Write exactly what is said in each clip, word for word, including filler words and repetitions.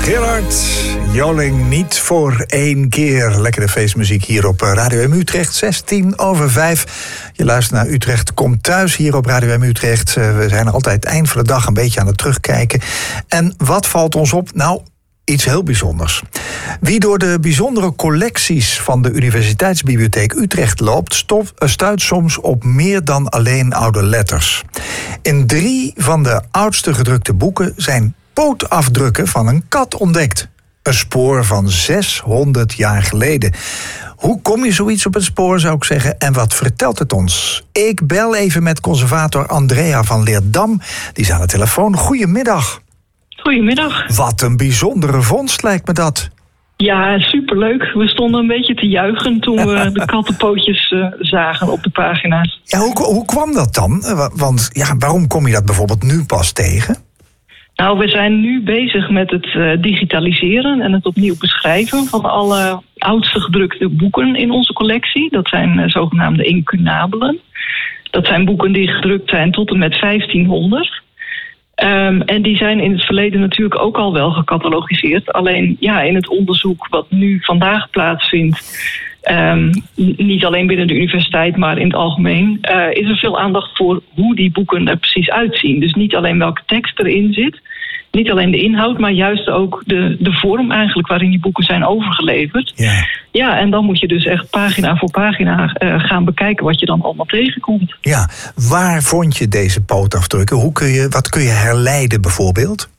Gerard Joling, niet voor één keer. Lekkere feestmuziek hier op Radio M Utrecht, zestien over vijf. Je luistert naar Utrecht Komt Thuis hier op Radio M Utrecht. We zijn er altijd eind van de dag een beetje aan het terugkijken. En wat valt ons op? Nou, iets heel bijzonders. Wie door de bijzondere collecties van de Universiteitsbibliotheek Utrecht loopt, stop, stuit soms op meer dan alleen oude letters. In drie van de oudste gedrukte boeken zijn pootafdrukken van een kat ontdekt. Een spoor van zeshonderd jaar geleden. Hoe kom je zoiets op het spoor, zou ik zeggen, en wat vertelt het ons? Ik bel even met conservator Andrea van Leerdam. Die is aan de telefoon. Goedemiddag. Goedemiddag. Wat een bijzondere vondst, lijkt me dat. Ja, superleuk. We stonden een beetje te juichen toen we de kattenpootjes uh, zagen op de pagina's. Ja, hoe, hoe kwam dat dan? Want ja, waarom kom je dat bijvoorbeeld nu pas tegen? Nou, we zijn nu bezig met het uh, digitaliseren en het opnieuw beschrijven van alle oudste gedrukte boeken in onze collectie. Dat zijn uh, zogenaamde incunabelen. Dat zijn boeken die gedrukt zijn tot en met vijftienhonderd. Um, en die zijn in het verleden natuurlijk ook al wel gecatalogiseerd. Alleen ja, in het onderzoek wat nu vandaag plaatsvindt, um, niet alleen binnen de universiteit, maar in het algemeen, uh, is er veel aandacht voor hoe die boeken er precies uitzien. Dus niet alleen welke tekst erin zit, niet alleen de inhoud, maar juist ook de, de vorm eigenlijk waarin die boeken zijn overgeleverd. Ja. Ja, en dan moet je dus echt pagina voor pagina uh, gaan bekijken wat je dan allemaal tegenkomt. Ja, waar vond je deze pootafdrukken? Hoe kun je, wat kun je herleiden bijvoorbeeld?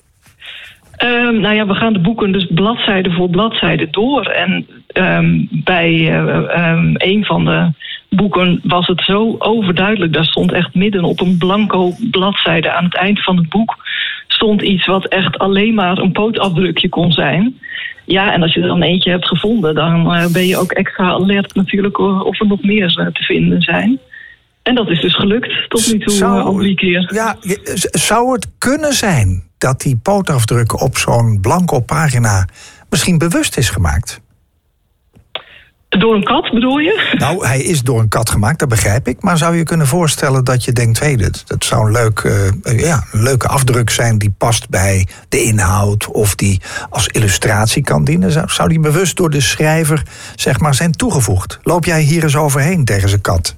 Um, nou ja, we gaan de boeken dus bladzijde voor bladzijde door. En um, bij uh, um, een van de boeken was het zo overduidelijk. Daar stond echt midden op een blanco bladzijde aan het eind van het boek stond iets wat echt alleen maar een pootafdrukje kon zijn. Ja, en als je er dan eentje hebt gevonden, dan uh, ben je ook extra alert natuurlijk of er nog meer uh, te vinden zijn. En dat is dus gelukt tot nu toe zou, uh, al drie keer. Ja, zou het kunnen zijn dat die pootafdruk op zo'n blanco pagina misschien bewust is gemaakt? Door een kat, bedoel je? Nou, hij is door een kat gemaakt, dat begrijp ik. Maar zou je kunnen voorstellen dat je denkt, hey, dat, dat zou een, leuk, uh, ja, een leuke afdruk zijn die past bij de inhoud of die als illustratie kan dienen? Zou, zou die bewust door de schrijver, zeg maar, zijn toegevoegd? Loop jij hier eens overheen tegen zijn kat?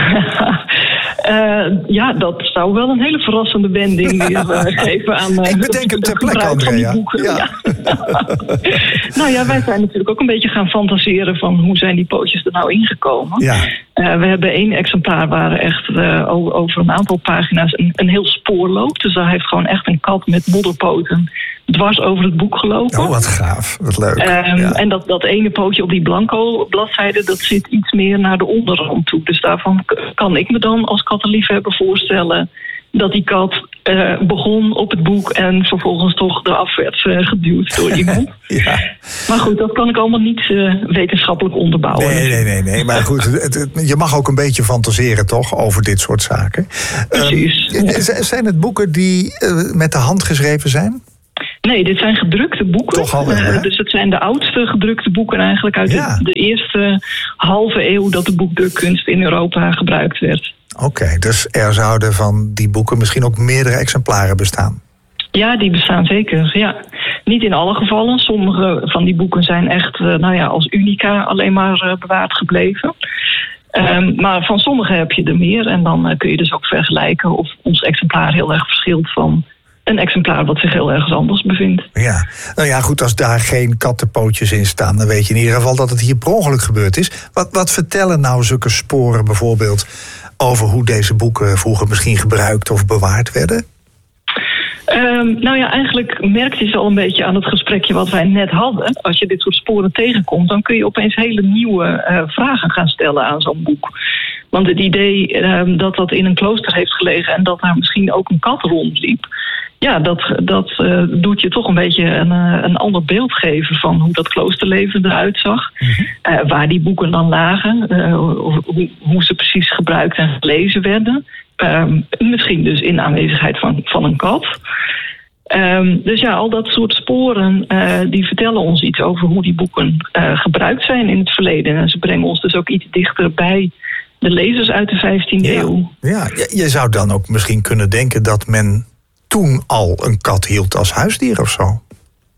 Uh, ja, dat zou wel een hele verrassende wending weer uh, geven aan uh, ik bedenk hem ter plekke, Andrea. Ja. Ja. Nou ja, wij zijn natuurlijk ook een beetje gaan fantaseren van hoe zijn die pootjes er nou ingekomen. Ja. Uh, we hebben één exemplaar waar echt uh, over een aantal pagina's een, een heel spoor loopt. Dus daar heeft gewoon echt een kat met modderpoten dwars over het boek gelopen. Oh, wat gaaf. Wat leuk. Um, ja. En dat, dat ene pootje op die blanco bladzijde, dat zit iets meer naar de onderrand toe. Dus daarvan kan ik me dan als kattenliefhebber voorstellen dat die kat uh, begon op het boek en vervolgens toch eraf werd uh, geduwd door iemand. Ja. Maar goed, dat kan ik allemaal niet uh, wetenschappelijk onderbouwen. Nee, nee, nee, nee. Maar goed, het, het, je mag ook een beetje fantaseren, toch, over dit soort zaken. Precies. Um, ja. Zijn het boeken die uh, met de hand geschreven zijn? Nee, dit zijn gedrukte boeken. Toch al wel, hè? Uh, dus het zijn de oudste gedrukte boeken eigenlijk uit ja. de, de eerste halve eeuw dat de boekdrukkunst in Europa gebruikt werd. Oké, okay, dus er zouden van die boeken misschien ook meerdere exemplaren bestaan? Ja, die bestaan zeker, ja. Niet in alle gevallen. Sommige van die boeken zijn echt uh, nou ja, als unica alleen maar uh, bewaard gebleven. Um, maar van sommige heb je er meer. En dan uh, kun je dus ook vergelijken of ons exemplaar heel erg verschilt van een exemplaar wat zich heel ergens anders bevindt. Ja, nou ja, goed, als daar geen kattenpootjes in staan, dan weet je in ieder geval dat het hier per ongeluk gebeurd is. Wat, wat vertellen nou zulke sporen bijvoorbeeld over hoe deze boeken vroeger misschien gebruikt of bewaard werden? Um, nou ja, eigenlijk merkte je al een beetje aan het gesprekje wat wij net hadden. Als je dit soort sporen tegenkomt, dan kun je opeens hele nieuwe uh, vragen gaan stellen aan zo'n boek. Want het idee um, dat dat in een klooster heeft gelegen en dat daar misschien ook een kat rondliep, ja, dat, dat uh, doet je toch een beetje een, uh, een ander beeld geven van hoe dat kloosterleven eruit zag. Mm-hmm. Uh, waar die boeken dan lagen, uh, hoe, hoe ze precies gebruikt en gelezen werden. Um, misschien dus in aanwezigheid van, van een kat. Um, dus ja, al dat soort sporen uh, die vertellen ons iets over hoe die boeken uh, gebruikt zijn in het verleden. En ze brengen ons dus ook iets dichter bij de lezers uit de vijftiende ja, eeuw. Ja, je zou dan ook misschien kunnen denken dat men toen al een kat hield als huisdier of zo.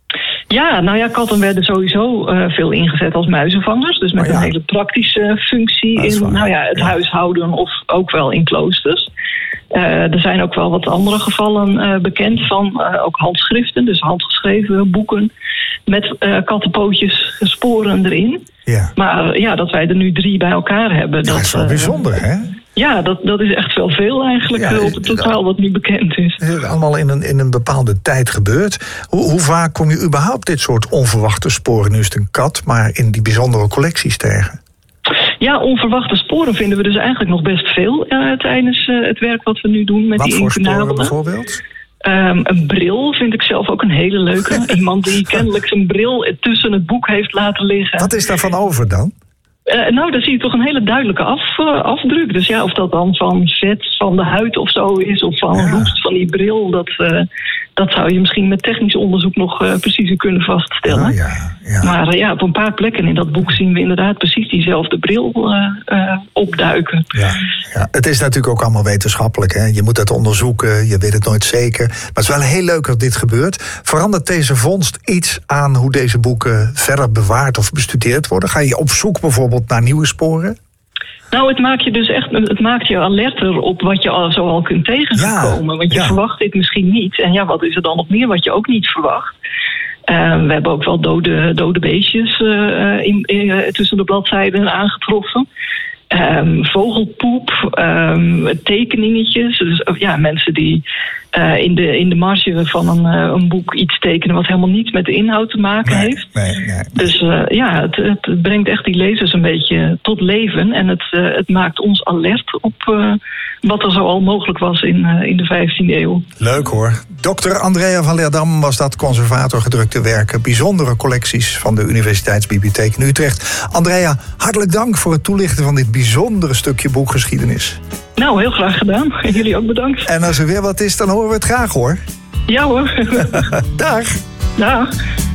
Ja, nou ja, katten werden sowieso uh, veel ingezet als muizenvangers. Dus met oh ja. een hele praktische functie in waar. nou ja, het ja. huishouden of ook wel in kloosters. Uh, er zijn ook wel wat andere gevallen uh, bekend van, uh, ook handschriften, dus handgeschreven boeken met uh, kattenpootjes, sporen erin. Ja. Maar uh, ja, dat wij er nu drie bij elkaar hebben. Ja, dat is wel uh, bijzonder, hè? Ja, dat, dat is echt wel veel eigenlijk ja, op het totaal wat nu bekend is. Het is allemaal in een, in een bepaalde tijd gebeurd. Hoe, hoe vaak kom je überhaupt dit soort onverwachte sporen, nu is het een kat, maar in die bijzondere collecties tegen? Ja, onverwachte sporen vinden we dus eigenlijk nog best veel uh, tijdens uh, het werk wat we nu doen met wat die voor incunabelen. Sporen bijvoorbeeld? Um, een bril vind ik zelf ook een hele leuke. Iemand die kennelijk zijn bril tussen het boek heeft laten liggen. Wat is daarvan over dan? Uh, nou, dan zie je toch een hele duidelijke af, uh, afdruk. Dus ja, of dat dan van vet van de huid of zo is, of van ja. roest van die bril, dat, uh, dat zou je misschien met technisch onderzoek nog uh, preciezer kunnen vaststellen. Oh, ja, ja. Maar uh, ja, op een paar plekken in dat boek zien we inderdaad precies diezelfde bril uh, uh, opduiken. Ja, ja, het is natuurlijk ook allemaal wetenschappelijk, hè? Je moet het onderzoeken, je weet het nooit zeker. Maar het is wel heel leuk dat dit gebeurt. Verandert deze vondst iets aan hoe deze boeken verder bewaard of bestudeerd worden? Ga je op zoek bijvoorbeeld naar nieuwe sporen? Nou, het maakt je dus echt, het maakt je alerter op wat je al zo al kunt tegenkomen. Ja, want je ja. verwacht dit misschien niet. En ja, wat is er dan nog meer wat je ook niet verwacht? Uh, we hebben ook wel dode, dode beestjes uh, in, in, tussen de bladzijden aangetroffen. Um, vogelpoep, um, tekeningetjes. Dus ja, mensen die uh, in, de, in de marge van een, uh, een boek iets tekenen wat helemaal niets met de inhoud te maken nee, heeft. Nee, nee, nee. Dus uh, ja, het, het brengt echt die lezers een beetje tot leven. En het, uh, het maakt ons alert op uh, wat er zo al mogelijk was in, uh, in de vijftiende eeuw. Leuk hoor. dokter Andrea van Leerdam was dat, conservator gedrukte werken. Bijzondere collecties van de Universiteitsbibliotheek in Utrecht. Andrea, hartelijk dank voor het toelichten van dit bijzondere stukje boekgeschiedenis. Nou, heel graag gedaan. En jullie ook bedankt. En als er weer wat is, dan horen we het graag hoor. Ja hoor. Dag. Dag.